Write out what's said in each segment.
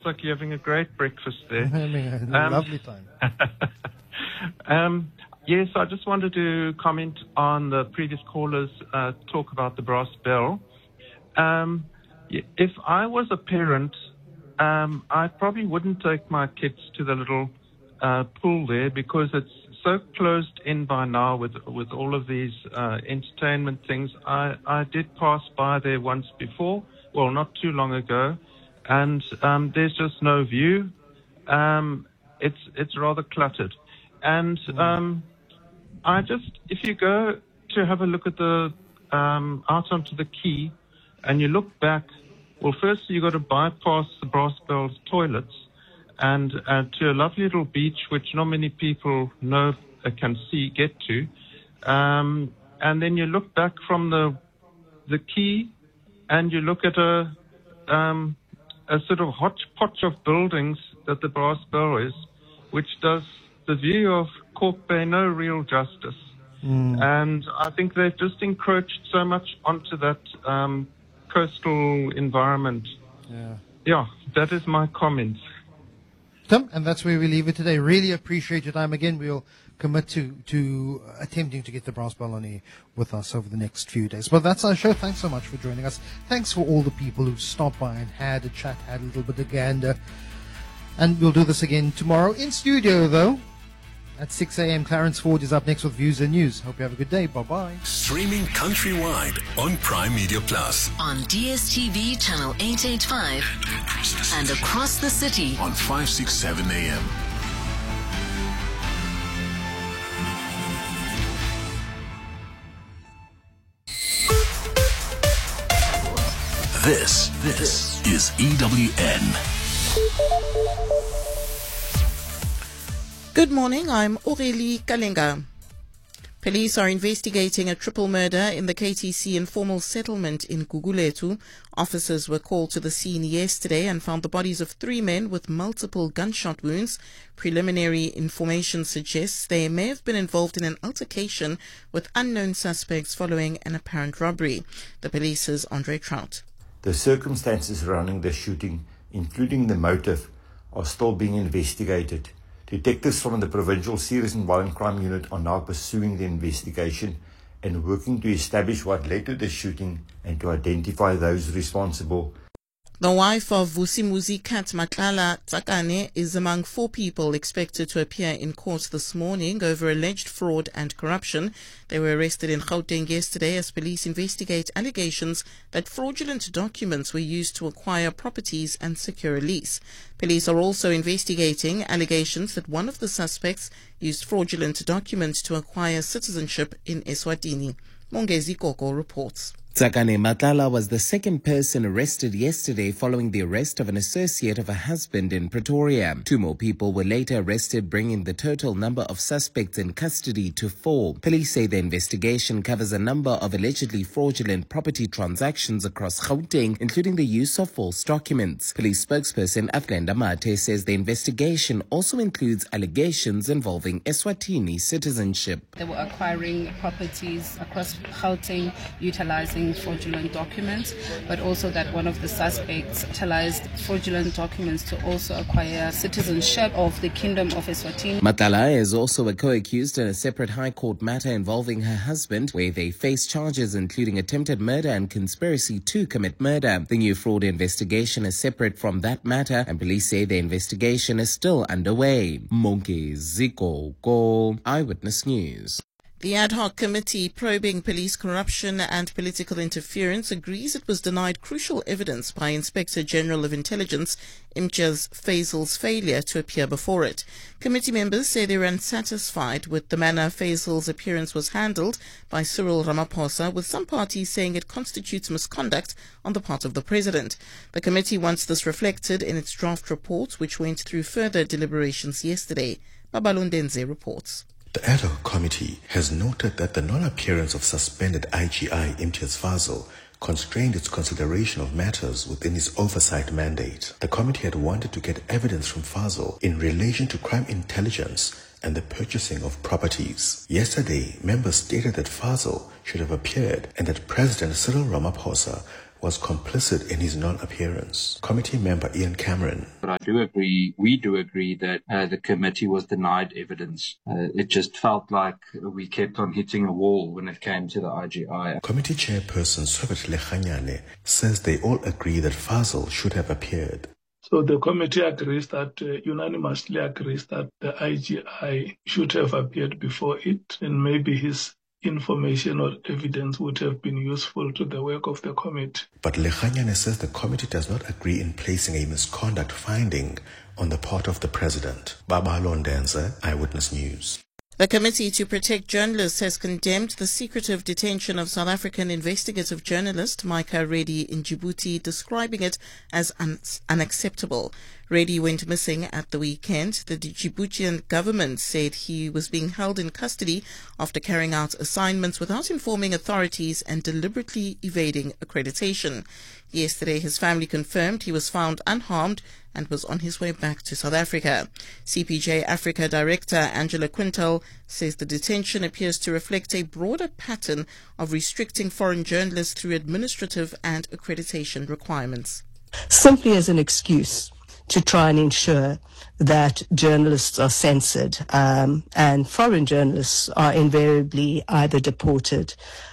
like you're having a great breakfast there. Having a lovely time. Yes, I just wanted to comment on the previous callers' talk about the brass bell. If I was a parent, I probably wouldn't take my kids to the little pool there because it's so closed in by now with all of these entertainment things. I did pass by there once before, well, not too long ago, and there's just no view. It's rather cluttered. And if you go to have a look at the out onto the quay, and you look back, well, first you got to bypass the Brass Bells toilets and to a lovely little beach which not many people can get to, and then you look back from the quay, and you look at a sort of hodgepodge of buildings that the Brass Bell is, which does the view of Cork Bay no real justice. And I think they've just encroached so much onto that coastal environment. Yeah, that is my comments. Tim, and that's where we leave it today. Really appreciate your time. Again, we'll commit to attempting to get the Brass Bell on air with us over the next few days. But that's our show. Thanks so much for joining us. Thanks for all the people who stopped by and had a chat, had a little bit of gander. And we'll do this again tomorrow in studio, though. At 6 a.m., Clarence Ford is up next with Views and News. Hope you have a good day. Bye-bye. Streaming countrywide on Prime Media Plus. On DSTV Channel 885. And across the city. On 567 AM. This is EWN. Good morning, I'm Aurélie Kalenga. Police are investigating a triple murder in the KTC informal settlement in Gugulethu. Officers were called to the scene yesterday and found the bodies of 3 men with multiple gunshot wounds. Preliminary information suggests they may have been involved in an altercation with unknown suspects following an apparent robbery. The police's Andre Trout. The circumstances surrounding the shooting, including the motive, are still being investigated. Detectives from the Provincial Serious and Violent Crime Unit are now pursuing the investigation and working to establish what led to the shooting and to identify those responsible. The wife of Vusimuzi Kat Matlala Tsakane is among 4 people expected to appear in court this morning over alleged fraud and corruption. They were arrested in Gauteng yesterday as police investigate allegations that fraudulent documents were used to acquire properties and secure a lease. Police are also investigating allegations that one of the suspects used fraudulent documents to acquire citizenship in Eswatini. Mongezi Koko reports. Tsakane Matlala was the second person arrested yesterday following the arrest of an associate of her husband in Pretoria. 2 more people were later arrested, bringing the total number of suspects in custody to 4. Police say the investigation covers a number of allegedly fraudulent property transactions across Gauteng, including the use of false documents. Police spokesperson Athlenda Mate says the investigation also includes allegations involving Eswatini citizenship. They were acquiring properties across Gauteng, utilizing fraudulent documents, but also that one of the suspects utilized fraudulent documents to also acquire citizenship of the Kingdom of Eswatini. Matlala is also a co-accused in a separate High Court matter involving her husband, where they face charges including attempted murder and conspiracy to commit murder. The new fraud investigation is separate from that matter, and police say the investigation is still underway. Mongezi Koko, Eyewitness News. The ad hoc committee probing police corruption and political interference agrees it was denied crucial evidence by Inspector General of Intelligence Imtiaz Faisal's failure to appear before it. Committee members say they were unsatisfied with the manner Faisal's appearance was handled by Cyril Ramaphosa, with some parties saying it constitutes misconduct on the part of the president. The committee wants this reflected in its draft report, which went through further deliberations yesterday. Babalundenze reports. The ad hoc committee has noted that the non-appearance of suspended IGI Imtiaz Faisal constrained its consideration of matters within its oversight mandate. The committee had wanted to get evidence from Faisal in relation to crime intelligence and the purchasing of properties. Yesterday, members stated that Faisal should have appeared and that President Cyril Ramaphosa was complicit in his non-appearance. Committee member Ian Cameron. But I do agree, we do agree that the committee was denied evidence. It just felt like we kept on hitting a wall when it came to the IGI. Committee chairperson Sobet Lechanyane says they all agree that Fazil should have appeared. So the committee agrees that, unanimously agrees that the IGI should have appeared before it, and maybe his information or evidence would have been useful to the work of the committee. But Lechanyane says the committee does not agree in placing a misconduct finding on the part of the president. Babalo Ndenze, Eyewitness News. The Committee to Protect Journalists has condemned the secretive detention of South African investigative journalist Micah Reddy in Djibouti, describing it as unacceptable. Reddy went missing at the weekend. The Djiboutian government said he was being held in custody after carrying out assignments without informing authorities and deliberately evading accreditation. Yesterday, his family confirmed he was found unharmed and was on his way back to South Africa. CPJ Africa Director Angela Quintal says the detention appears to reflect a broader pattern of restricting foreign journalists through administrative and accreditation requirements. Simply as an excuse to try and ensure that journalists are censored, and foreign journalists are invariably either deported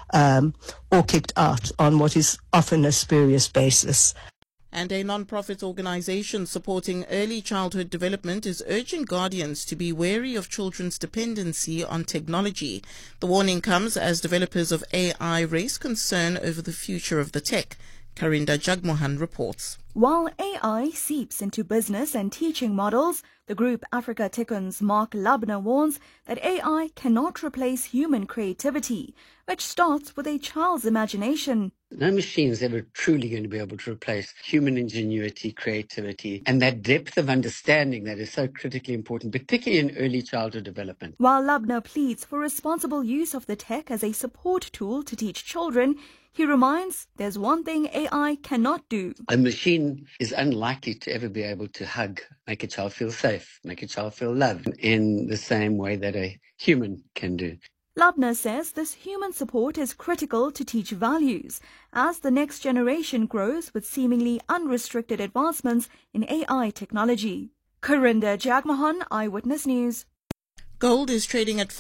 or kicked out on what is often a spurious basis. And a non-profit organization supporting early childhood development is urging guardians to be wary of children's dependency on technology. The warning comes as developers of AI raise concern over the future of the tech. Karinda Jagmohan reports. While AI seeps into business and teaching models, the group Africa Tikkens' Mark Lubner warns that AI cannot replace human creativity, which starts with a child's imagination. No machine is ever truly going to be able to replace human ingenuity, creativity, and that depth of understanding that is so critically important, particularly in early childhood development. While Lubner pleads for responsible use of the tech as a support tool to teach children, he reminds there's one thing AI cannot do. A machine is unlikely to ever be able to hug, make a child feel safe, make a child feel loved in the same way that a human can do. Lubner says this human support is critical to teach values as the next generation grows with seemingly unrestricted advancements in AI technology. Karinda Jagmohan, Eyewitness News. Gold is trading at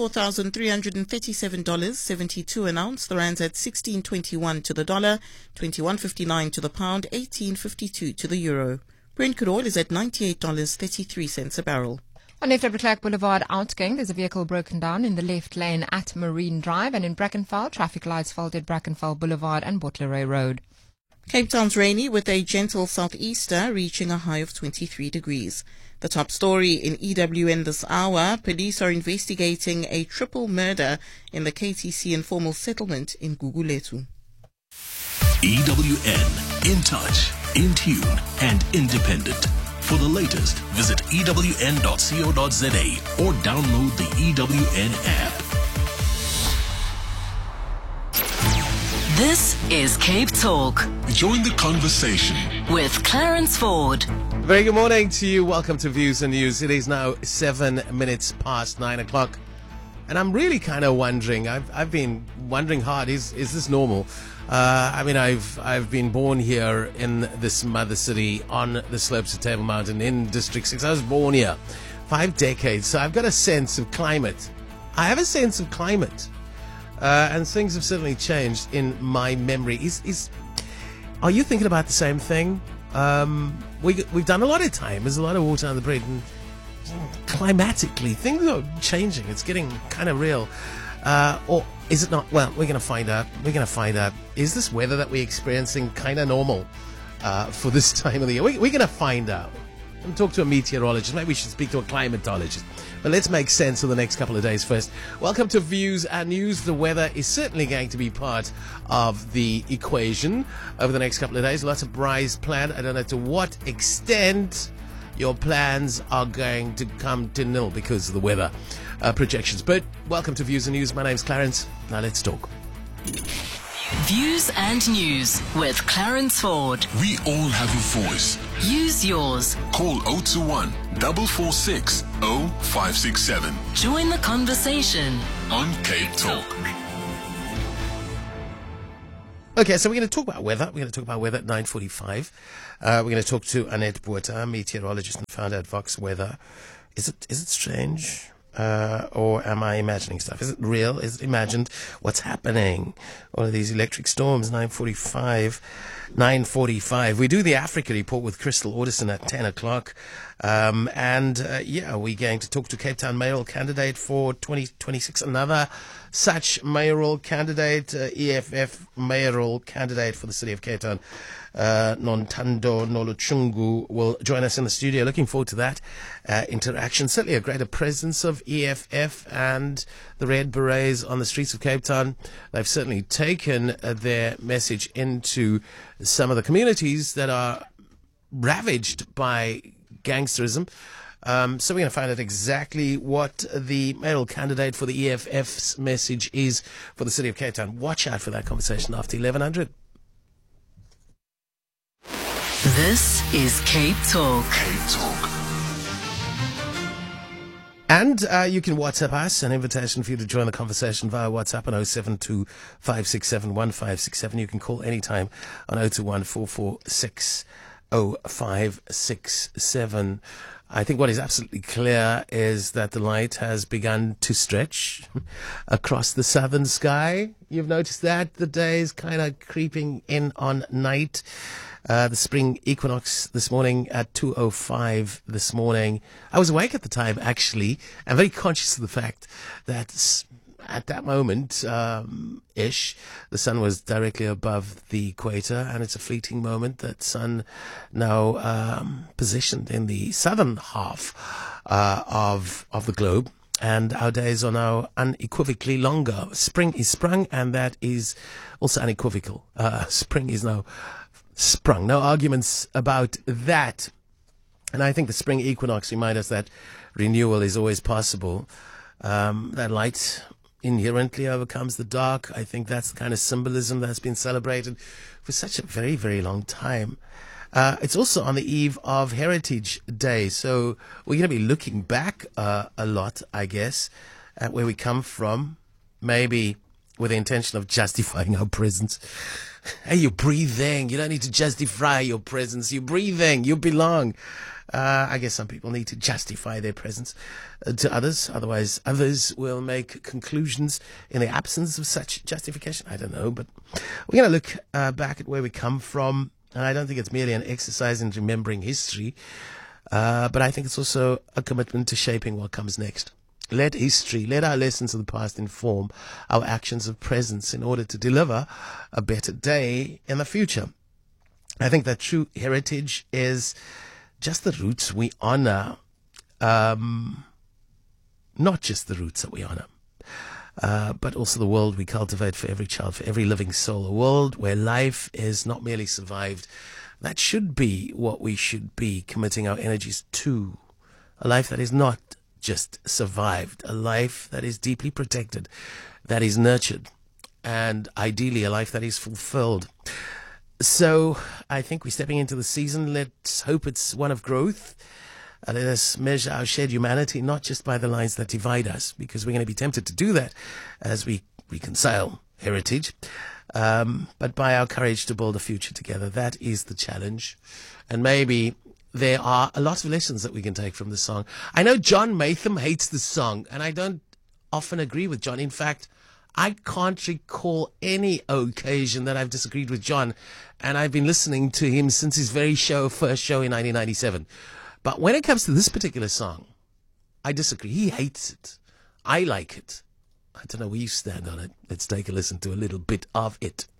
$4,337.72 an ounce. The rand's at 16.21 to the dollar, 21.59 to the pound, 18.52 to the euro. Brent crude oil is at $98.33 a barrel. On F.W. de Klerk Boulevard outgoing, there's a vehicle broken down in the left lane at Marine Drive, and in Brackenfell, traffic lights failed at Brackenfell Boulevard and Botleray Road. Cape Town's rainy with a gentle southeaster reaching a high of 23 degrees. The top story in EWN this hour, police are investigating a triple murder in the KTC informal settlement in Gugulethu. EWN, in touch, in tune and independent. For the latest, visit ewn.co.za or download the EWN app. This is Cape Talk. Join the conversation with Clarence Ford. Very good morning to you. Welcome to Views and News. It is now 7 minutes past 9 o'clock. And I'm really kind of wondering, I've been wondering hard, is this normal? I've been born here in this mother city on the slopes of Table Mountain in District 6. I was born here 5 decades, so I've got a sense of climate. I have a sense of climate. And things have certainly changed in my memory. Are you thinking about the same thing? We've done a lot of time. There's a lot of water on the bridge. And climatically, things are changing. It's getting kind of real. Or is it not? Well, we're going to find out. Is this weather that we're experiencing kind of normal for this time of the year? We're going to find out. I'm talk to a meteorologist. Maybe we should speak to a climatologist. But let's make sense of the next couple of days first. Welcome to Views and News. The weather is certainly going to be part of the equation over the next couple of days. Lots of rise planned. I don't know to what extent your plans are going to come to nil because of the weather projections. But welcome to Views and News. My name's Clarence. Now let's talk. Views and News with Clarence Ford. We all have a voice. Use yours. Call 021 446 0567. Join the conversation on Cape Talk. Okay, so we're going to talk about weather. We're going to talk about weather at 9:45. We're going to talk to Annette Botha, meteorologist and founder at Vox Weather. Is it strange? Or am I imagining stuff? Is it real? Is it imagined? What's happening? All of these electric storms, 9:45. We do the Africa report with Crystal Alderson at 10 o'clock. We're going to talk to Cape Town mayoral candidate for 2026. Another such mayoral candidate, EFF mayoral candidate for the city of Cape Town. Nontando Noluchungu will join us in the studio. Looking forward to that interaction. Certainly a greater presence of EFF and the Red Berets on the streets of Cape Town. They've certainly taken their message into some of the communities that are ravaged by gangsterism. So we're going to find out exactly what the mayoral candidate for the EFF's message is for the city of Cape Town. Watch out for that conversation after 1100. This is Cape Talk. Cape Talk. And you can WhatsApp us, an invitation for you to join the conversation via WhatsApp on 072 567 1567. You can call anytime on 021 446 0567. I think what is absolutely clear is that the light has begun to stretch across the southern sky. You've noticed that the day is kind of creeping in on night. The spring equinox this morning at 2:05 this morning. I was awake at the time, actually. I'm very conscious of the fact that at that moment, ish, the sun was directly above the equator, and it's a fleeting moment. That sun now positioned in the southern half of the globe, and our days are now unequivocally longer. Spring is sprung, and that is also unequivocal. Spring is now sprung. No arguments about that. And I think the spring equinox reminds us that renewal is always possible. That light inherently overcomes the dark. I think that's the kind of symbolism that's been celebrated for such a very, very long time. It's also on the eve of Heritage Day, so we're going to be looking back a lot, I guess, at where we come from, maybe with the intention of justifying our presence. Hey, you're breathing. You don't need to justify your presence. You're breathing. You belong. I guess some people need to justify their presence to others. Otherwise, others will make conclusions in the absence of such justification. I don't know, but we're going to look back at where we come from. And I don't think it's merely an exercise in remembering history, but I think it's also a commitment to shaping what comes next. Let history, let our lessons of the past inform our actions of presence in order to deliver a better day in the future. I think that true heritage is just the roots we honor, not just the roots that we honor, but also the world we cultivate for every child, for every living soul, a world where life is not merely survived. That should be what we should be committing our energies to, a life that is not just survived, a life that is deeply protected, that is nurtured, and ideally a life that is fulfilled. So I think we're stepping into the season. Let's hope it's one of growth. Let us measure our shared humanity not just by the lines that divide us, because we're going to be tempted to do that as we reconcile heritage, but by our courage to build a future together. That is the challenge. And maybe there are a lot of lessons that we can take from the song. I know John Matham hates the song, and I don't often agree with John. In fact, I can't recall any occasion that I've disagreed with John, and I've been listening to him since his very first show in 1997. But when it comes to this particular song, I disagree. He hates it. I like it. I don't know where you stand on it. Let's take a listen to a little bit of it.